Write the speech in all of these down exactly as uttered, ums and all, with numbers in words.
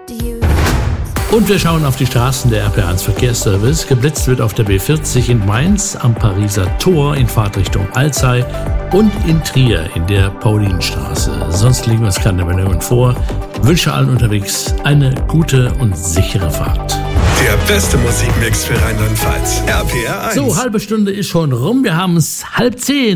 Und wir schauen auf die Straßen der R P eins Verkehrsservice. Geblitzt wird auf der B vierzig in Mainz, am Pariser Tor in Fahrtrichtung Alzey und in Trier in der Paulinstraße. Sonst liegen uns keine Meldungen vor. Wünsche allen unterwegs eine gute und sichere Fahrt. Der beste Musikmix für Rheinland-Pfalz. R P R eins. So, halbe Stunde ist schon rum. Wir haben es halb zehn.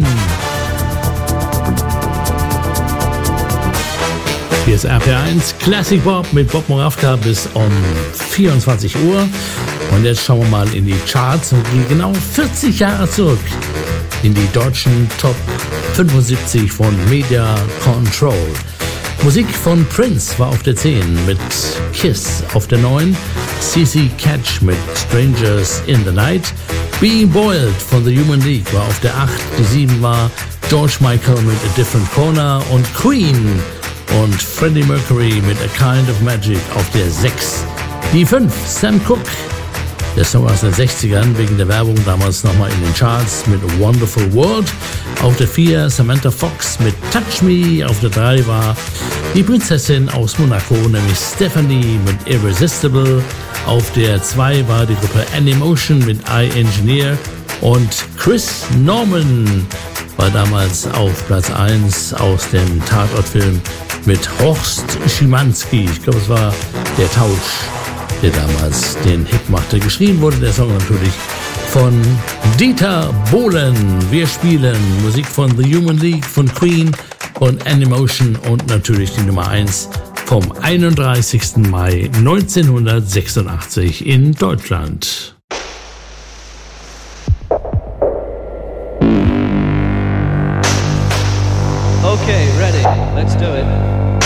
Hier ist R P R eins Classic Bob mit Bob Moravka bis um vierundzwanzig Uhr. Und jetzt schauen wir mal in die Charts und gehen genau vierzig Jahre zurück in die deutschen Top fünfundsiebzig von Media Control. Musik von Prince war auf der zehn mit Kiss, auf der neun C C Catch mit Strangers in the Night. Being Boiled von The Human League war auf der acht, die sieben war George Michael mit A Different Corner und Queen und Freddie Mercury mit A Kind of Magic auf der sechs. Die fünf, Sam Cooke, der Song aus den sechzigern, wegen der Werbung damals nochmal in den Charts mit A Wonderful World. Auf der vier, Samantha Fox mit Touch Me. Auf der drei war die Prinzessin aus Monaco, nämlich Stephanie mit Irresistible. Auf der zwei war die Gruppe Animotion mit I Engineer. Und Chris Norman war damals auf Platz eins aus dem Tatortfilm mit Horst Schimanski. Ich glaube, es war der Tausch, der damals den Hit machte. Geschrieben wurde der Song natürlich von Dieter Bohlen. Wir spielen Musik von The Human League, von Queen, von Animotion und natürlich die Nummer eins vom einunddreißigsten Mai neunzehnhundertsechsundachtzig in Deutschland.